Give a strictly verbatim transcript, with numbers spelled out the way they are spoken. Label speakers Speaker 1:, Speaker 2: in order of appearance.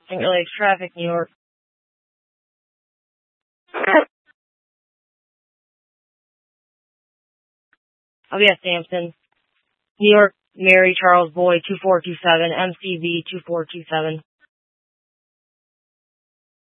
Speaker 1: Finger Lakes traffic, New York. Oh yeah, Sampson. New York, Mary Charles Boy, two four two seven, M C B two four two seven.